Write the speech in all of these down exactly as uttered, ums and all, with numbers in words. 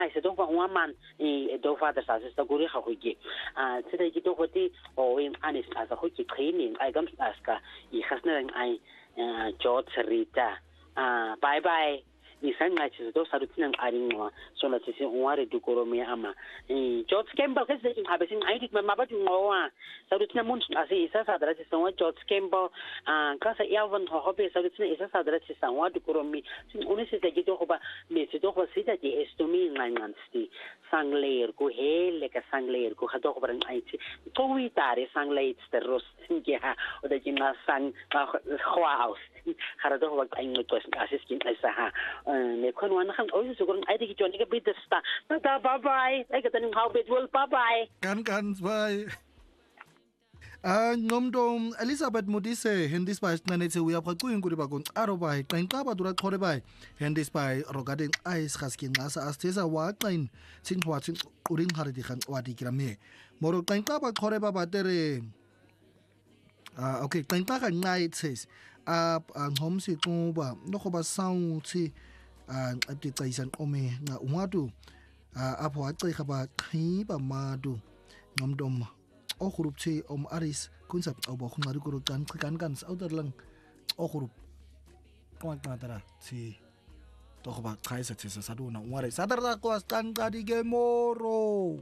ai se do fa un man e do fa da sa se sta guri ha hoki a se da ki do hoti o in anis asa hoki training ai gam aska i khasna ai George Rita ah bye bye ni sanga se do sa rutina arinwa so na se unware du koromi ama eh George Campbell ke se ha besin ai dik ma ba tu ngowa sa rutina mun ase isa sa dra se sonwa George Campbell ah ka sa Elvin ho hobe sa rutina isa sa dra se sonwa du koromi sin une se se do ba me se do se da di estomi ngan sti sangler ko hele ka sangler ko ha do ba ai ti to wi tare sangler ste ros singe ha o da ki ma sang khwaus har do ba ai no to asis kin ai sa ha ne kon wan khan o su gurun ai di joni ka bit sta ta bye bye ai ka tan how bit will bye bye kan kan bye ah nomdom Elizabeth Modise hendis by nanetse uya pha kuyin kuri ba kon aro bai qenqa ba dura qhore bai hendis by rogading ice khaskin asa astesa wa qain sinhwa sin uring har di khan wa di grame moro qenqa ba qhore ba ba tere ah okay qenqa ka ngai tses up ang home si kuba no ko ba sound si ang abdi taisan ome nga umatu apo atay ba khi ba madu nomdom o khurup chi om aris kunsap obo khunari ko kan kan kan outer lang o khurup ko ta tara si to ko ba khai sa sa sadu na ngare sadar da ko stan ka di ge moro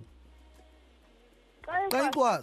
kai kwas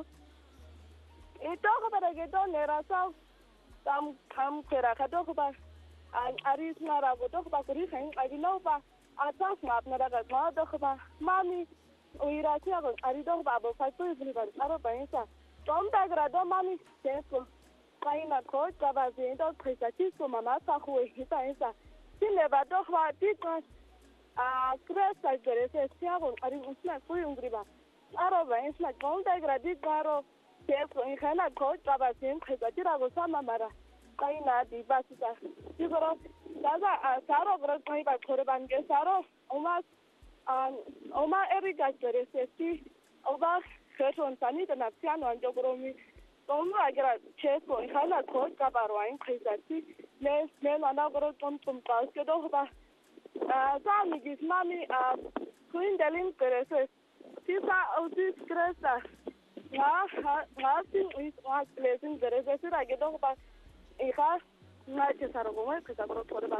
ito ko ba ge to nera sa tam kam kera ka to ko ba aris na ra go to ko ba kuri khain ai no ba atas map na ra ga to ko ba mami Uira tia con arido babo fa tu ni ban aro pensa tom ta grado mami senso kaina ko ta ba zendo presa ti so mama sa ko hita esa ti le ba do fa ti ko a cresta gere se tia con ari usna ko yungriba aro pensa tom ta gradi garo senso in kana ko ta ba sen presa ti ra go sa mama kaina di ba sa ti goro daga a saro gro kai ba khore ban ge saro oma Um, Oma Erika Jeresi, Oba Kerton Sani, the Napiano and Jogoromi, Oma Gra Cheso, Hana Coach Gabarwine, Chrisati, Nes, Nenagoro Tom from Pascodoba. Sami gives mommy a Queen Delin Pereses. Tisa Otis Cresta. Nothing is what blessing the reses I get over. It has not just a woman because I brought for the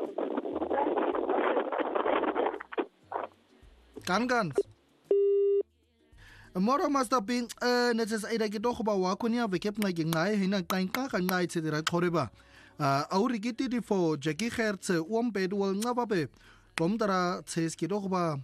kan kan moro master pin eh netes ida ki to ba wa kunia ve kep ngai ngai hina kain ka kan ngai che dira khore ba a auri ki ti fo jeki hertz om bed wol ngaba be tom dara ses ki to ba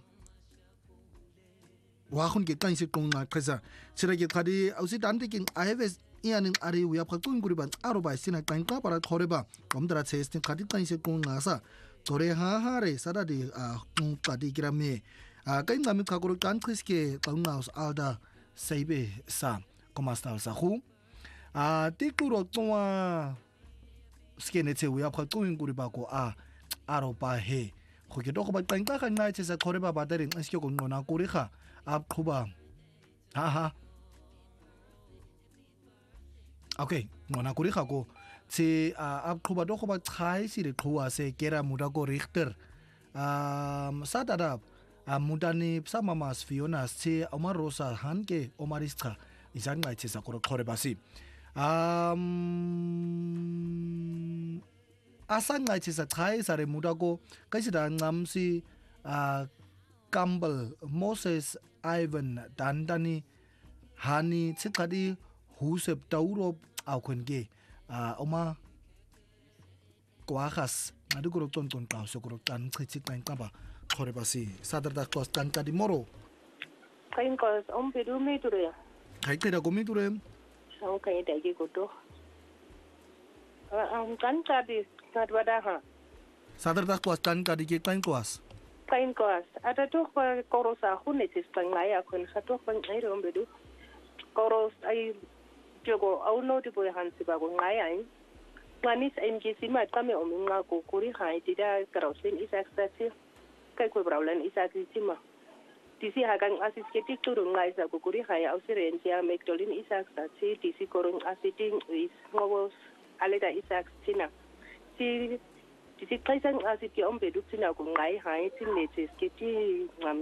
wa khun ki kain se kong na khasa chira ki khadi ausi dan ti kin ives ianin ari wi apha kun guri ban aro ba sina kain ka para khore ba tom dara ses tin khadi kain se kong na sa tore ha ha re sada di a kung ka di grame a kai ngami khakuru kan khiske tangnaus alda seibe sa komastal sa khu a tikuro twa skene che wi apha tuin guri ba ko a aro pa he khoke do ko ba tangka kan nai che sa khore ba ba darin aske ko nona kuri kha ap khuba ha ha okay nona kuri kha ko che ap khuba do ko ba khai si re khuwa se kera muda ko richter um sadada amudani sama mas Fiona se Omar Rosa hanke Omaristra izan ngai sa koro khore basi um asang ngai sa thai sare mudago kaisida ngam si Campbell Moses Ivan Dandani hani chikadi husep tauro aukhonge oma kwakhas nadugoro ton ton ka so koro tan chichi tan ka ba khore basi sadar da kos tan ka di moro kain ko om pedu me ture kai kai da gomi ture so kai da gi ko to am kan ka di kadwada ha sadar da kos tan ka di ki tan kos kain ko ata to ko sa hunne tis tan ngai akon sa to pan ai rom bedu koros ai jogo au no di boy han si ba go ngai ai manis M G C ma kame o minga ko kuri hai tida karausin isa stasi kai ko braulen isa kisima tisi hagang asis ketik turun ngai sa ko kuri hai au sirentia mectolin isa stasi tisi korung asiting is ngobos aleda isa sina ti tisi kaisang asit ki ombe duksina ko ngai hai tin ne tes keti ngam